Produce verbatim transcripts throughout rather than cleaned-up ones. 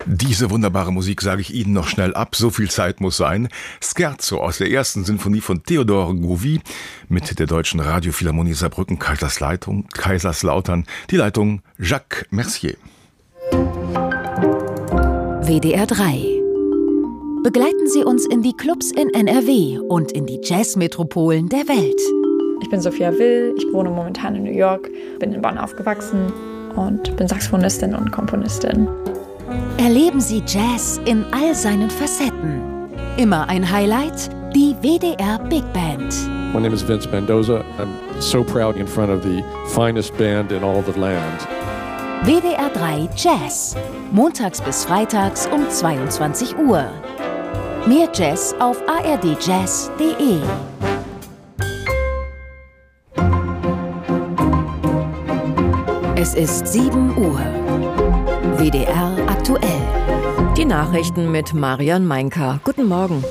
Diese wunderbare Musik sage ich Ihnen noch schnell ab, so viel Zeit muss sein. Scherzo aus der ersten Sinfonie von Theodor Gouvi mit der Deutschen Radiophilharmonie Saarbrücken, Kaiserslautern, Kaiserslautern, die Leitung Jacques Mercier. W D R drei. Begleiten Sie uns in die Clubs in N R W und in die Jazzmetropolen der Welt. Ich bin Sophia Will, ich wohne momentan in New York, bin in Bonn aufgewachsen und bin Saxophonistin und Komponistin. Erleben Sie Jazz in all seinen Facetten. Immer ein Highlight, die W D R Big Band. My name is Vince Mendoza. I'm so proud in front of the finest band in all the land. W D R drei Jazz. Montags bis freitags um zweiundzwanzig Uhr. Mehr Jazz auf a r d jazz punkt d e. Es ist sieben Uhr. W D R aktuell. Die Nachrichten mit Marian Meinker. Guten Morgen.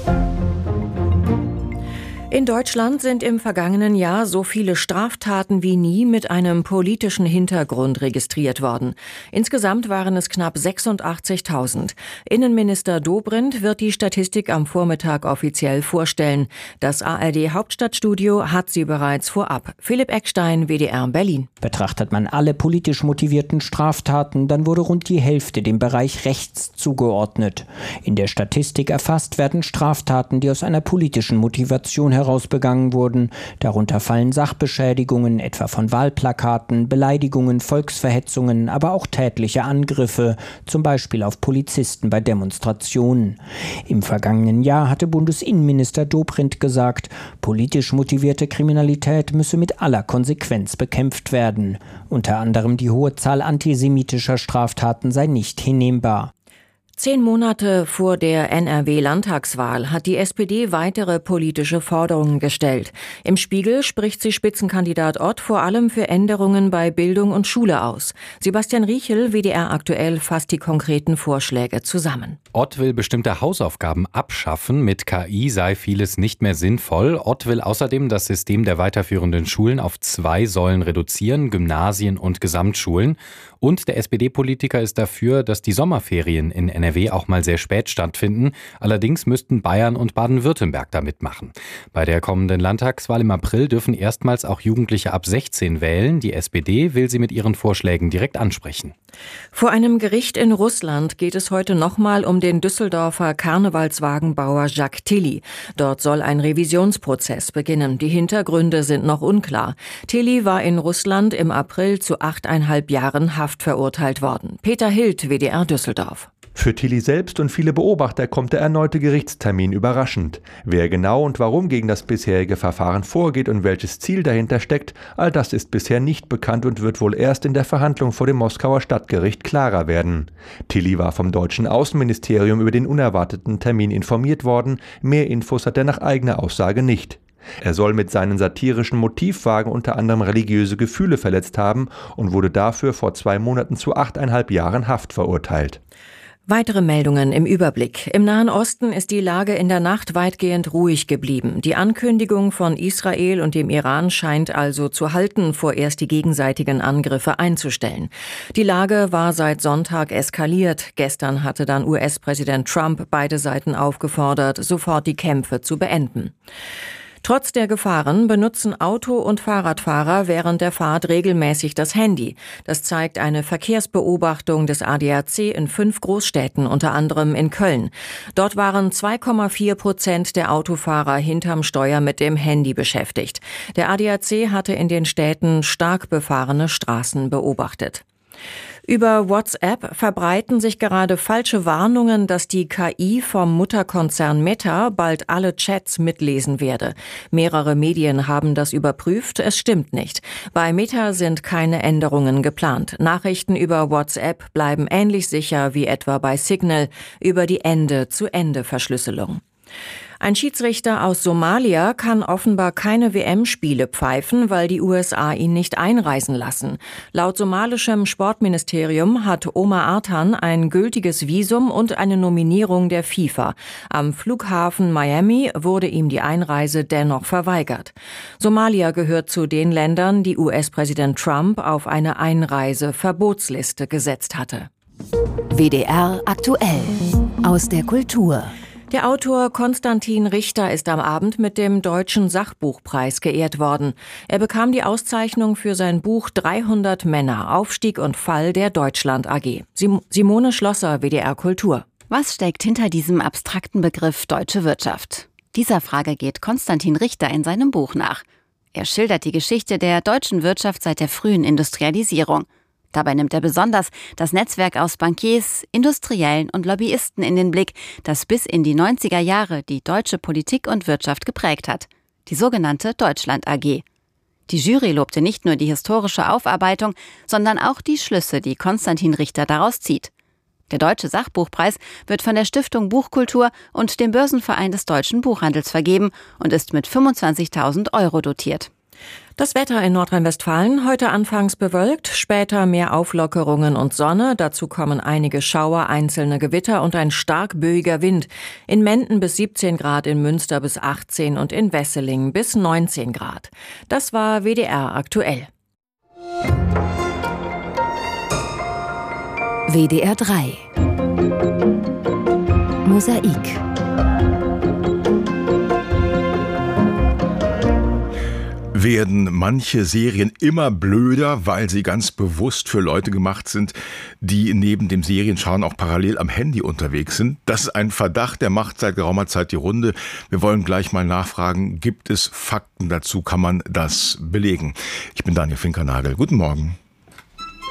In Deutschland sind im vergangenen Jahr so viele Straftaten wie nie mit einem politischen Hintergrund registriert worden. Insgesamt waren es knapp sechsundachtzigtausend. Innenminister Dobrindt wird die Statistik am Vormittag offiziell vorstellen. Das A R D-Hauptstadtstudio hat sie bereits vorab. Philipp Eckstein, W D R Berlin. Betrachtet man alle politisch motivierten Straftaten, dann wurde rund die Hälfte dem Bereich rechts zugeordnet. In der Statistik erfasst werden Straftaten, die aus einer politischen Motivation heraus begangen wurden. Darunter fallen Sachbeschädigungen, etwa von Wahlplakaten, Beleidigungen, Volksverhetzungen, aber auch tätliche Angriffe, zum Beispiel auf Polizisten bei Demonstrationen. Im vergangenen Jahr hatte Bundesinnenminister Dobrindt gesagt, politisch motivierte Kriminalität müsse mit aller Konsequenz bekämpft werden. Unter anderem die hohe Zahl antisemitischer Straftaten sei nicht hinnehmbar. Zehn Monate vor der N R W-Landtagswahl hat die S P D weitere politische Forderungen gestellt. Im Spiegel spricht sich Spitzenkandidat Ott vor allem für Änderungen bei Bildung und Schule aus. Sebastian Riechel, W D R aktuell, fasst die konkreten Vorschläge zusammen. Ott will bestimmte Hausaufgaben abschaffen. Mit K I sei vieles nicht mehr sinnvoll. Ott will außerdem das System der weiterführenden Schulen auf zwei Säulen reduzieren, Gymnasien und Gesamtschulen. Und der S P D-Politiker ist dafür, dass die Sommerferien in N R W auch mal sehr spät stattfinden. Allerdings müssten Bayern und Baden-Württemberg da mitmachen. Bei der kommenden Landtagswahl im April dürfen erstmals auch Jugendliche ab sechzehn wählen. Die S P D will sie mit ihren Vorschlägen direkt ansprechen. Vor einem Gericht in Russland geht es heute nochmal um den Düsseldorfer Karnevalswagenbauer Jacques Tilly. Dort soll ein Revisionsprozess beginnen. Die Hintergründe sind noch unklar. Tilly war in Russland im April zu achteinhalb Jahren Haft verurteilt worden. Peter Hild, W D R Düsseldorf. Für Tilly selbst und viele Beobachter kommt der erneute Gerichtstermin überraschend. Wer genau und warum gegen das bisherige Verfahren vorgeht und welches Ziel dahinter steckt, all das ist bisher nicht bekannt und wird wohl erst in der Verhandlung vor dem Moskauer Stadtgericht klarer werden. Tilly war vom deutschen Außenministerium über den unerwarteten Termin informiert worden, mehr Infos hat er nach eigener Aussage nicht. Er soll mit seinen satirischen Motivwagen unter anderem religiöse Gefühle verletzt haben und wurde dafür vor zwei Monaten zu achteinhalb Jahren Haft verurteilt. Weitere Meldungen im Überblick. Im Nahen Osten ist die Lage in der Nacht weitgehend ruhig geblieben. Die Ankündigung von Israel und dem Iran scheint also zu halten, vorerst die gegenseitigen Angriffe einzustellen. Die Lage war seit Sonntag eskaliert. Gestern hatte dann U S-Präsident Trump beide Seiten aufgefordert, sofort die Kämpfe zu beenden. Trotz der Gefahren benutzen Auto- und Fahrradfahrer während der Fahrt regelmäßig das Handy. Das zeigt eine Verkehrsbeobachtung des A D A C in fünf Großstädten, unter anderem in Köln. Dort waren zwei Komma vier Prozent der Autofahrer hinterm Steuer mit dem Handy beschäftigt. Der A D A C hatte in den Städten stark befahrene Straßen beobachtet. Über WhatsApp verbreiten sich gerade falsche Warnungen, dass die K I vom Mutterkonzern Meta bald alle Chats mitlesen werde. Mehrere Medien haben das überprüft, es stimmt nicht. Bei Meta sind keine Änderungen geplant. Nachrichten über WhatsApp bleiben ähnlich sicher wie etwa bei Signal über die Ende-zu-Ende-Verschlüsselung. Ein Schiedsrichter aus Somalia kann offenbar keine W M-Spiele pfeifen, weil die U S A ihn nicht einreisen lassen. Laut somalischem Sportministerium hat Omar Artan ein gültiges Visum und eine Nominierung der FIFA. Am Flughafen Miami wurde ihm die Einreise dennoch verweigert. Somalia gehört zu den Ländern, die U S-Präsident Trump auf eine Einreiseverbotsliste gesetzt hatte. W D R aktuell aus der Kultur. Der Autor Konstantin Richter ist am Abend mit dem Deutschen Sachbuchpreis geehrt worden. Er bekam die Auszeichnung für sein Buch dreihundert Männer, Aufstieg und Fall der Deutschland A G. Sim- Simone Schlosser, W D R Kultur. Was steckt hinter diesem abstrakten Begriff deutsche Wirtschaft? Dieser Frage geht Konstantin Richter in seinem Buch nach. Er schildert die Geschichte der deutschen Wirtschaft seit der frühen Industrialisierung. Dabei nimmt er besonders das Netzwerk aus Bankiers, Industriellen und Lobbyisten in den Blick, das bis in die neunziger Jahre die deutsche Politik und Wirtschaft geprägt hat. Die sogenannte Deutschland A G. Die Jury lobte nicht nur die historische Aufarbeitung, sondern auch die Schlüsse, die Konstantin Richter daraus zieht. Der Deutsche Sachbuchpreis wird von der Stiftung Buchkultur und dem Börsenverein des deutschen Buchhandels vergeben und ist mit fünfundzwanzigtausend Euro dotiert. Das Wetter in Nordrhein-Westfalen, heute anfangs bewölkt, später mehr Auflockerungen und Sonne. Dazu kommen einige Schauer, einzelne Gewitter und ein stark böiger Wind. In Menden bis siebzehn Grad, in Münster bis achtzehn und in Wesseling bis neunzehn Grad. Das war W D R aktuell. W D R drei Mosaik. Werden manche Serien immer blöder, weil sie ganz bewusst für Leute gemacht sind, die neben dem Serienschauen auch parallel am Handy unterwegs sind? Das ist ein Verdacht, der macht seit geraumer Zeit die Runde. Wir wollen gleich mal nachfragen, gibt es Fakten dazu, kann man das belegen? Ich bin Daniel Finkernagel, guten Morgen.